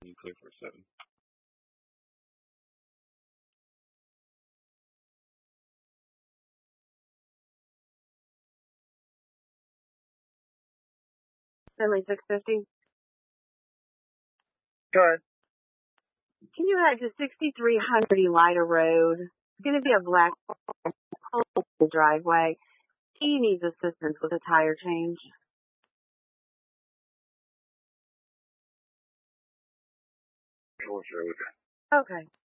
You clear for 7. Finley 650. Go ahead. Can you head to 6300 Elida Road? It's going to be a black driveway. He needs assistance with a tire change. Sure. Okay.